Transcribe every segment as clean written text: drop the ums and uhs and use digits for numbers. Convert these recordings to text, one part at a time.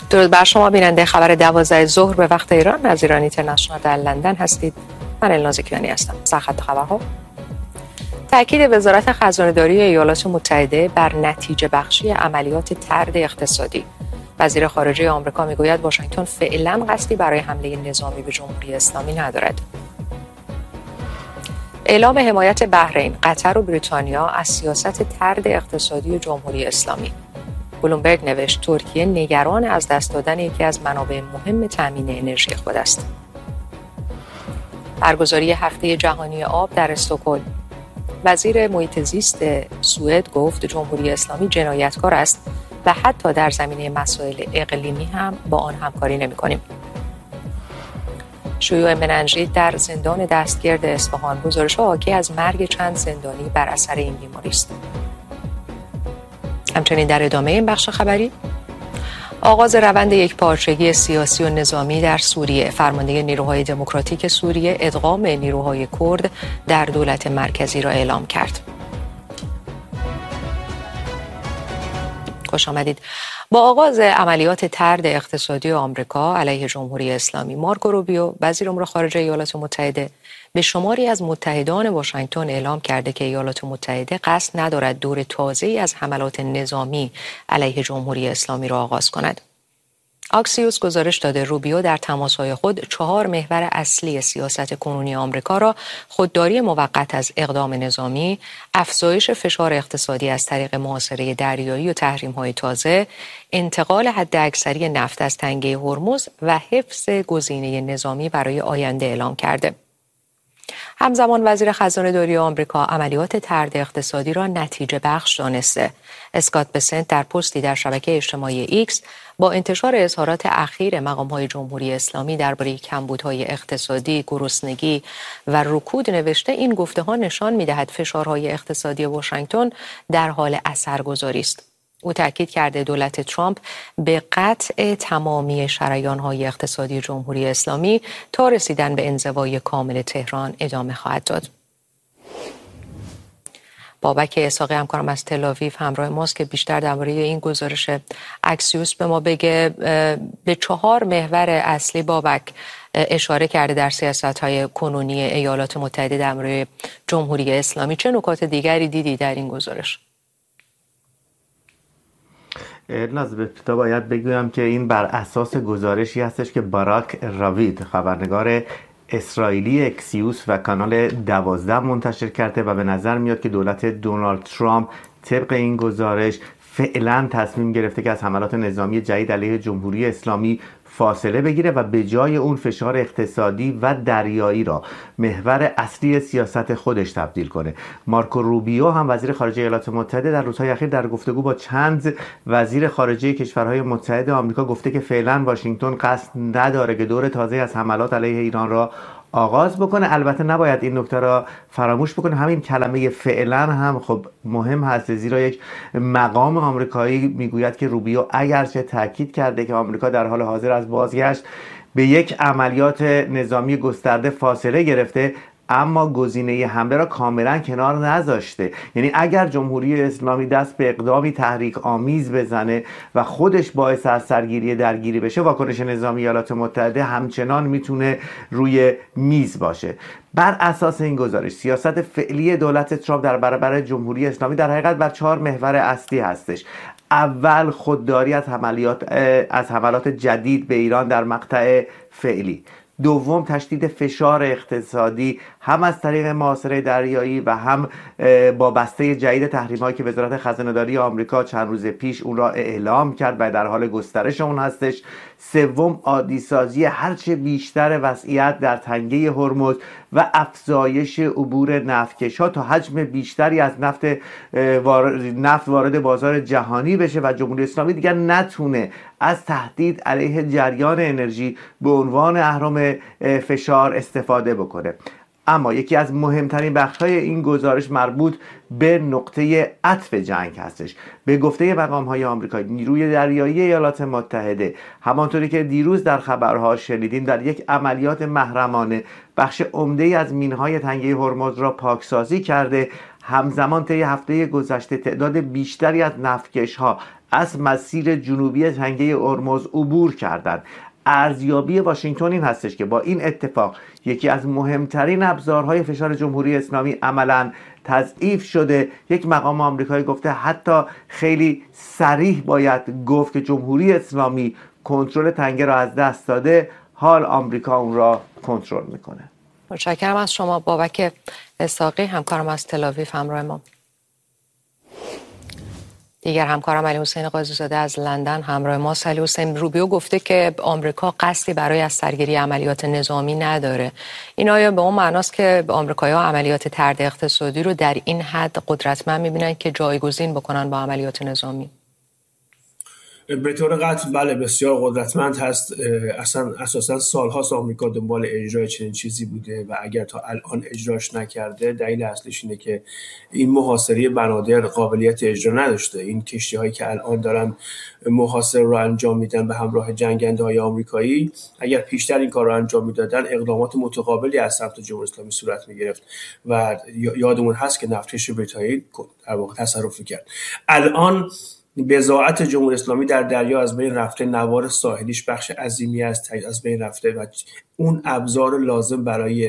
درود بر شما بیننده خبر 12 ظهر به وقت ایران از ایران اینترنشنال در لندن هستید. من الناز کیانی هستم. سرخط خبرها: تأکید وزارت خزانه‌داری ایالات متحده بر نتیجه بخشی عملیات طرد اقتصادی. وزیر خارجه آمریکا میگوید واشنگتن فعلا قصدی برای حمله نظامی به جمهوری اسلامی ندارد. اعلام حمایت بحرین، قطر و بریتانیا از سیاست طرد اقتصادی جمهوری اسلامی. بلومبرگ نوشت ترکیه نگران از دست دادن یکی از منابع مهم تامین انرژی خود است. برگزاری هفته جهانی آب در استکهلم. وزیر محیط زیست سوئد گفت جمهوری اسلامی جنایتکار است و حتی در زمینه مسائل اقلیمی هم با آن همکاری نمی‌کنیم. شیوع مننژیت در زندان دستگرد اصفهان. گزارش‌ها حاکی از مرگ چند زندانی بر اثر این بیماری است. همچنین در ادامه این بخش خبری آغاز روند یکپارچگی سیاسی و نظامی در سوریه. فرمانده نیروهای دموکراتیک سوریه ادغام نیروهای کرد در دولت مرکزی را اعلام کرد. خوش آمدید. با آغاز عملیات طرد اقتصادی آمریکا علیه جمهوری اسلامی، مارکو روبیو وزیر امور خارجه ایالات متحده به شماری از متحدان واشنگتن اعلام کرده که ایالات متحده قصد ندارد دور تازه‌ای از حملات نظامی علیه جمهوری اسلامی را آغاز کند. آکسیوس گزارش داده روبیو در تماس‌های خود 4 محور اصلی سیاست کنونی آمریکا را خودداری موقت از اقدام نظامی، افزایش فشار اقتصادی از طریق محاصره دریایی و تحریم‌های تازه، انتقال حداکثری نفت از تنگه هرمز و حفظ گزینه نظامی برای آینده اعلام کرده. همزمان وزیر خزانه‌داری آمریکا عملیات طرد اقتصادی را نتیجه بخش دانسته. اسکات بسنت در پستی در شبکه اجتماعی ایکس با انتشار اظهارات اخیر مقام‌های جمهوری اسلامی درباره کمبودهای اقتصادی، گرسنگی و رکود نوشته این گفته‌ها نشان می‌دهد فشارهای اقتصادی واشنگتن در حال اثرگذاری است. او تاکید کرده دولت ترامپ به قطع تمامی شریان‌های اقتصادی جمهوری اسلامی تا رسیدن به انزوای کامل تهران ادامه خواهد داد. بابک اسحاقی همکارم از تل‌آویو همراه ماست که بیشتر درباره این گزارش اکسیوس به ما بگه. به 4 محور اصلی بابک اشاره کرده در سیاست‌های کنونی ایالات متحده در مورد جمهوری اسلامی. چه نکات دیگری دیدی در این گزارش؟ لازم ابتدا باید بگویم که این بر اساس گزارشی هستش که باراک راوید خبرنگار اسرائیلی اکسیوس و کانال 12 منتشر کرده و به نظر میاد که دولت دونالد ترامپ طبق این گزارش فعلا تصمیم گرفته که از حملات نظامی جدید علیه جمهوری اسلامی فاصله بگیره و به جای اون فشار اقتصادی و دریایی را محور اصلی سیاست خودش تبدیل کنه. مارکو روبیو هم وزیر خارجه ایالات متحده در روزهای اخیر در گفتگو با چند وزیر خارجه کشورهای متحد آمریکا گفته که فعلا واشنگتن قصد نداره که دور تازه از حملات علیه ایران را آغاز بکنه. البته نباید این نکته را فراموش بکنه، همین کلمه فعلا هم خب مهم هست، زیرا یک مقام آمریکایی میگوید که روبیو اگرچه تاکید کرده که آمریکا در حال حاضر از بازگشت به یک عملیات نظامی گسترده فاصله گرفته، اما گزینه حمله را کاملا کنار نذاشته. یعنی اگر جمهوری اسلامی دست به اقدامی تحریک آمیز بزنه و خودش باعث از سرگیری درگیری بشه، واکنش نظامی ایالات متحده همچنان میتونه روی میز باشه. بر اساس این گزارش سیاست فعلی دولت ترامپ در برابر جمهوری اسلامی در حقیقت بر 4 محور اصلی هستش. اول خودداری از حملات جدید به ایران در مقطع فعلی. دوم تشدید فشار اقتصادی هم از طریق محاصره دریایی و هم با بسته جدید تحریم‌هایی که وزارت خزانه‌داری آمریکا چند روز پیش اون را اعلام کرد و در حال گسترش اون هستش. سوم عادی‌سازی هرچه بیشتر وضعیت در تنگه هرمز و افزایش عبور نفتکش‌ها تا حجم بیشتری از نفت وارد بازار جهانی بشه و جمهوری اسلامی دیگر نتونه از تهدید علیه جریان انرژی به عنوان اهرم فشار استفاده بکنه. اما یکی از مهمترین بخش‌های این گزارش مربوط به نقطه عطف جنگ هستش. به گفته مقام‌های آمریکایی، نیروی دریایی ایالات متحده همانطوری که دیروز در خبرها شنیدیم در یک عملیات محرمانه بخش عمده‌ای از مین‌های تنگه هرمز را پاکسازی کرده. همزمان طی هفته گذشته تعداد بیشتری از نفتکش‌ها از مسیر جنوبی تنگه هرمز عبور کردند. ارزیابی واشنگتن این هستش که با این اتفاق یکی از مهمترین ابزارهای فشار جمهوری اسلامی عملاً تضعیف شده. یک مقام آمریکایی گفته حتی خیلی صریح باید گفت که جمهوری اسلامی کنترل تنگه را از دست داده، حال آمریکا اون را کنترل میکنه. متشکرم از شما. بابک اسحاقی همکارم از تل‌آویو همراه ما. دیگر همکارم علی حسین قاضی زاده از لندن همراه ما. علی حسین، روبیو گفته که آمریکا قصدی برای از سرگیری عملیات نظامی نداره. این آیا به اون معناست که آمریکایی‌ها عملیات طرد اقتصادی رو در این حد قدرتمند می‌بینن که جایگزین بکنن با عملیات نظامی؟ به طور قطع بله، بسیار قدرتمند هست. اساسا سالهاست آمریکا دنبال اجرای چنین چیزی بوده و اگر تا الان اجراش نکرده، دلیل اصلیش اینه که این محاصره بنادر قابلیت اجرا نداشته. این کشتی هایی که الان دارن محاصره رو انجام میدن به همراه جنگنده های آمریکایی، اگر پیشتر این کار رو انجام میدادن اقدامات متقابلی از سمت جمهوری اسلامی صورت میگرفت و یادمون هست که نفتکش بریتانیایی در واقع تصرف کرد. الان بضاعت جمهوری اسلامی در دریا از بین رفته، نوار ساحلیش بخش عظیمی از بین رفته و اون ابزار لازم برای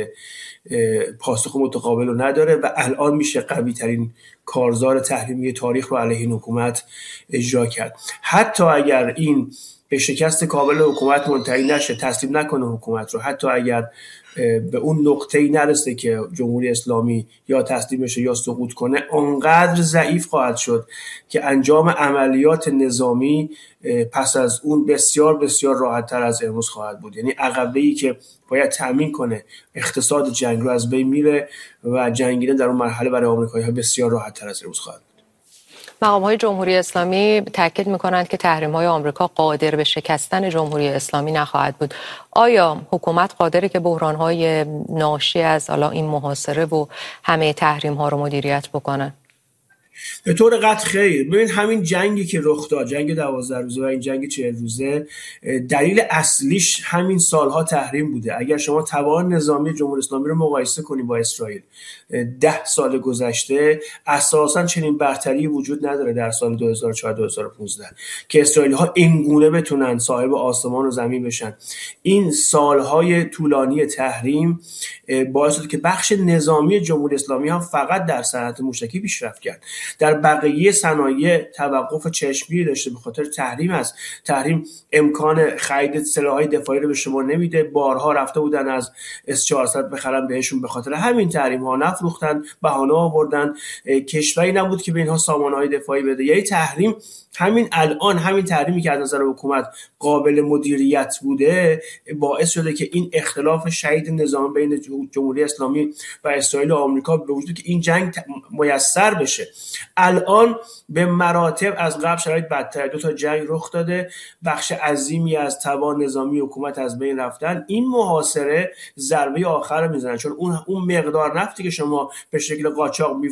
پاسخ متقابل رو نداره و الان میشه قوی ترین کارزار تحریمی تاریخ رو علیه این حکومت اجرا کرد. حتی اگر این به شکست کامل حکومت منتهی نشه، تسلیم نکنه حکومت رو، حتی اگر به اون نقطه‌ای نرسه که جمهوری اسلامی یا تسلیم بشه یا سقوط کنه، اونقدر ضعیف خواهد شد که انجام عملیات نظامی پس از اون بسیار بسیار راحت‌تر از امروز خواهد بود. یعنی عقبه‌ای که باید تأمین کنه اقتصاد جنگ رو از بین میره و جنگیدن در اون مرحله برای آمریکایی‌ها بسیار راحت‌تر از امروز خواهد بود. مقام‌های جمهوری اسلامی تاکید می‌کنند که تحریم‌های آمریکا قادر به شکستن جمهوری اسلامی نخواهد بود. آیا حکومت قادره که بحران‌های ناشی از این محاصره و همه تحریم‌ها رو مدیریت بکنه؟ به طور قطع خیر. ببین، همین جنگی که رخ داد، جنگ 12 روزه و این جنگ 40 روزه، دلیل اصلیش همین سالها تحریم بوده. اگر شما توان نظامی جمهوری اسلامی رو مقایسه کنی با اسرائیل 10 سال گذشته، اساساً چنین برتری وجود نداره در سال 2014-2015 که اسرائیلی‌ها اینگونه بتونن صاحب آسمان و زمین بشن. این سالهای طولانی تحریم باعث شد که بخش نظامی جمهوری اسلامی هم فقط در صنعت موشکی پیشرفت کرد. در بقیه صنایع توقف چشمگیری داشته به خاطر تحریم است. تحریم امکان خرید سلاح‌های دفاعی رو به شما نمیده. بارها رفته بودن از S-400 بخرن بهشون، به خاطر همین تحریم‌ها نفروختن، بهانه آوردن. کشوری نبود که به اینها سامانه‌های دفاعی بده. یعنی تحریم همین الان، همین تحریمی که از نظر حکومت قابل مدیریت بوده، باعث شده که این اختلاف شدید نظامی بین جمهوری اسلامی و اسرائیل و آمریکا به وجود که این جنگ میسر بشه. الان به مراتب از قبل شرایط بدتر، 2 تا جنگ رخ داده، بخش عظیمی از توان نظامی حکومت از بین رفتن. این محاصره ضربه آخر رو میزنه، چون اون مقدار نفتی که شما به شکل قاچاق